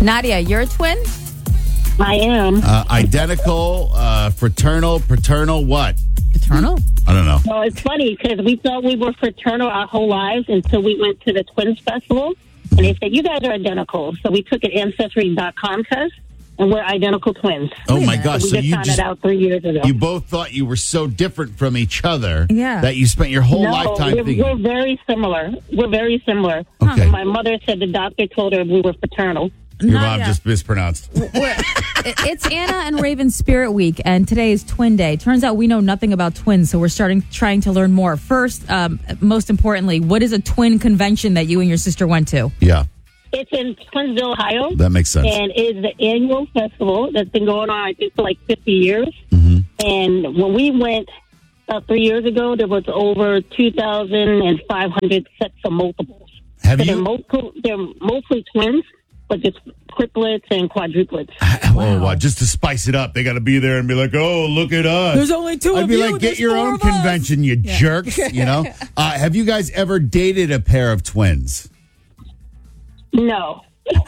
Nadia, you're a twin? I am. Identical, fraternal, paternal, what? Paternal? I don't know. Well, it's funny because we thought we were fraternal our whole lives until we went to the Twins Festival. And they said, you guys are identical. So we took an Ancestry.com test, and we're identical twins. Oh, my gosh. So So we just you found it out 3 years ago. you both thought you were so different from each other Yeah. that you spent your whole No, lifetime we're thinking. very similar. We're very similar. Okay. My mother said the doctor told her we were fraternal. Your mom Nadia. just mispronounced. It's Anna and Raven's Spirit Week, and today is Twin Day. Turns out we know nothing about twins, so we're trying to learn more. First, most importantly, what is a twin convention that you and your sister went to? Yeah, It's in Twinsville, Ohio. that makes sense. And it is the annual festival that's been going on, I think, for like 50 years. Mm-hmm. And when we went 3 years ago, there was over 2,500 sets of multiples. Have So you? they're mostly twins, but just triplets and quadruplets. Oh, wow. Just to spice it up, they got to be there and be like, "Oh, look at us." There's only two I'd of be you, like, there's "Get your four own of us." convention, you jerks!" You know. Have you guys ever dated a pair of twins? No.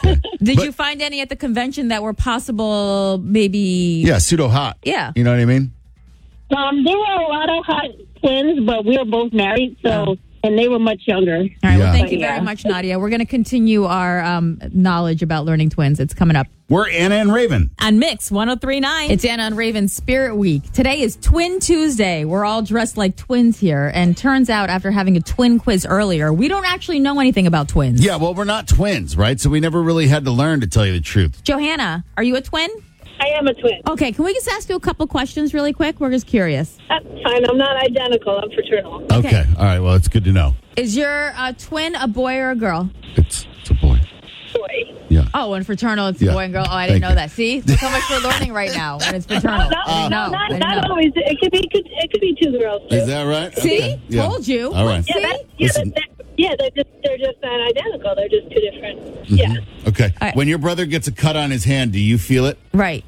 Did But- you find any at the convention that were possible, maybe? Yeah, pseudo hot. Yeah. You know what I mean? There were a lot of hot twins, but we were both married, so and they were much younger. All right, well, Yeah. thank you Yeah. very much, Nadia. We're going to continue our knowledge about learning twins. It's coming up. We're Anna and Raven. On Mix 1039. It's Anna and Raven's Spirit Week. Today is Twin Tuesday. We're all dressed like twins here. And turns out, after having a twin quiz earlier, we don't actually know anything about twins. Yeah, well, we're not twins, right? So we never really had to learn, to tell you the truth. Johanna, are you a twin? I am a twin. Okay, can we just ask you a couple questions really quick? We're just curious. That's fine. I'm not identical. I'm fraternal. Okay. All right. Well, it's good to know. Is your twin a boy or a girl? It's a boy. Boy. Yeah. Oh, and fraternal, it's Yeah. a boy and girl. Oh, I didn't Thank know you. that. See? Look how much we're learning right now when it's fraternal. No, I didn't know. I didn't not know. always. It could be two girls. Too. Is that right? See? Okay. Yeah. Told you. All right. See? Listen. They're just not identical. They're just two different. Yeah. Okay. right. When your brother gets a cut on his hand, do you feel it? Right.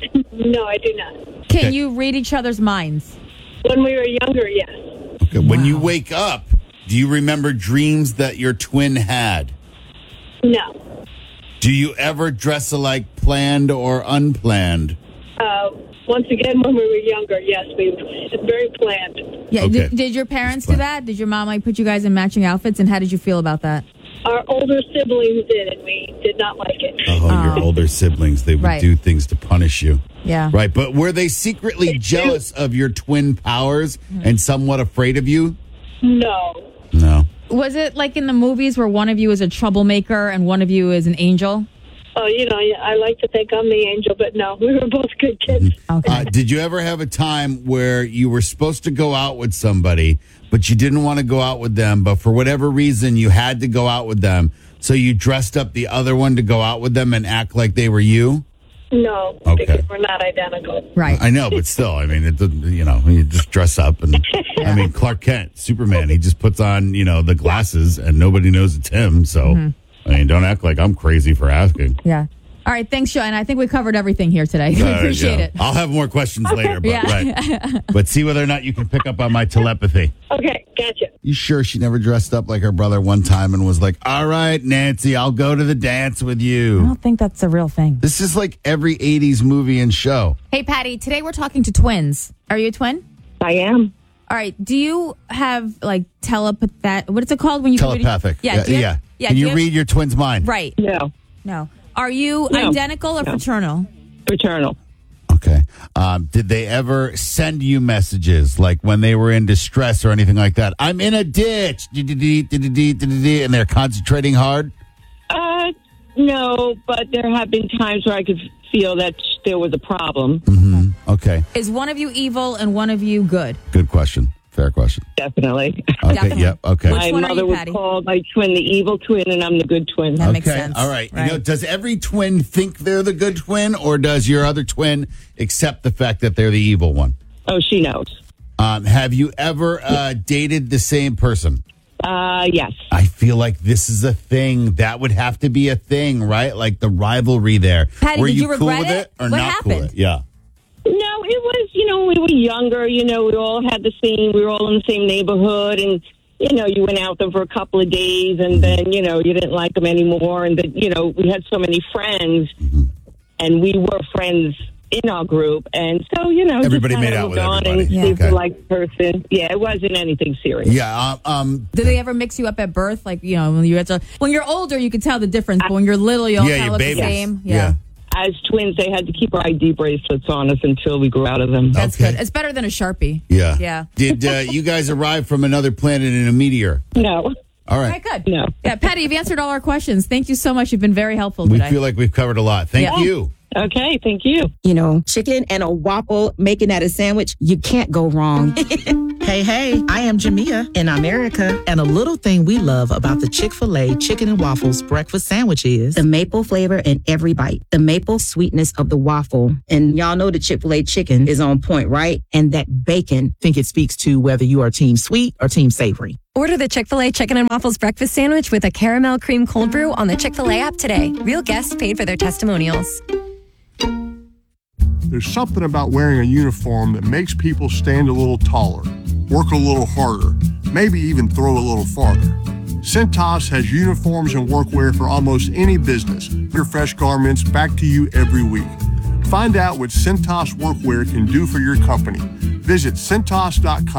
No, I do not. Can Okay. you read each other's minds? When we were younger, yes. Okay. When you wake up, do you remember dreams that your twin had? No. Do you ever dress alike, planned or unplanned? Once again, when we were younger, yes, it's very planned. Yeah. Okay. Did your parents do that? Did your mom put you guys in matching outfits? And how did you feel about that? Our older siblings did, and we did not like it. Oh, your older siblings, they would Right. do things to punish you. Yeah. Right. But were they secretly jealous of your twin powers and somewhat afraid of you? No. No. Was it like in the movies where one of you is a troublemaker and one of you is an angel? Oh, I like to think I'm the angel, but no, we were both good kids. Okay. Did you ever have a time where you were supposed to go out with somebody, but you didn't want to go out with them, but for whatever reason you had to go out with them, so you dressed up the other one to go out with them and act like they were you? No, Okay. because we're not identical. Right. I know, but still, I mean, you just dress up and, I mean, Clark Kent, Superman, he just puts on, the glasses and nobody knows it's him. So, I mean, don't act like I'm crazy for asking. Yeah. All right. Thanks, Joanna. I think we covered everything here today. We appreciate it. I'll have more questions later, but Yeah. right. But see whether or not you can pick up on my telepathy. Okay, gotcha. You sure she never dressed up like her brother one time and was like, "All right, Nancy, I'll go to the dance with I you." don't think that's a real thing. This is like every 80s movie and show. Hey, Patty, today we're talking to twins. Are you a twin? I am. All right. Do you have like telepathic? What is it called when you can read- Telepathic. Yeah. do you have- yeah. Can do you have- read your twin's mind? Right. No. No. Are you No. identical or fraternal? Fraternal. Okay. Did they ever send you messages like when they were in distress or anything like that? I'm in a ditch, and they're concentrating hard? No, but there have been times where I could feel that there was a problem. Okay. Is one of you evil and one of you good? Good question. Fair question. Definitely. Okay. Definitely. Yep. Okay. Which My one are mother you, would Patty? call my twin the evil twin, and I'm the good twin. That makes Okay, sense. all right. Right. Does every twin think they're the good twin, or does your other twin accept the fact that they're the evil one? Oh, she knows. Have you ever dated the same person? Yes. I feel like this is a thing. That would have to be a thing, right? Like the rivalry there. Patty, Were did you cool regret with it? or What not cool happened? with it? Yeah. No, it was, we were younger, we all had we were all in the same neighborhood, and, you went out there for a couple of days and then, you didn't like them anymore. And then, we had so many friends and we were friends in our group. And so, everybody just made out with everybody. And Yeah. see if Okay. you liked the person. Yeah, it wasn't anything serious. Yeah. Did they ever mix you up at birth? Like, when you're older, you can tell the difference. But when you're little, you all Yeah, kind your of look the babies. same. Yeah. As twins, they had to keep our ID bracelets on us until we grew out of them. That's Okay. good. It's better than a Sharpie. Yeah. Yeah. Did you guys arrive from another planet in a meteor? No, All Okay, right. good. no. Yeah, Patty, you've answered all our questions. Thank you so much. You've been very helpful We today. feel like we've covered a lot. Thank Yeah. you. Okay, thank you. Chicken and a waffle, making that a sandwich, you can't go wrong. Hey, I am Jamia in America. And a little thing we love about the Chick-fil-A Chicken and Waffles breakfast sandwich is The maple flavor in every bite, the maple sweetness of the waffle. And y'all know the Chick-fil-A chicken is on point, right? And that bacon. I think it speaks to whether you are team sweet or team savory. Order the Chick-fil-A Chicken and Waffles breakfast sandwich with a caramel cream cold brew on the Chick-fil-A app today. Real guests paid for their testimonials. There's something about wearing a uniform that makes people stand a little taller, work a little harder, maybe even throw a little farther. Cintas has uniforms and workwear for almost any business. Your fresh garments back to you every week. Find out what Cintas workwear can do for your company. Visit Cintas.com